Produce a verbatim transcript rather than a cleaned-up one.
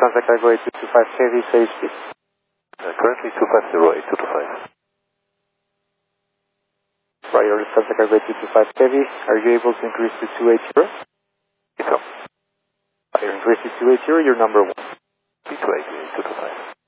Lufthansa Cargo eight two two five heavy, say speed. Uh, currently two five zero, eight two two five. Roger, Lufthansa Cargo eight two two five heavy. Are you able to increase to two eight zero? Yes, sir. Roger, increase to two eight zero, you're number one. two eight, eight two two five.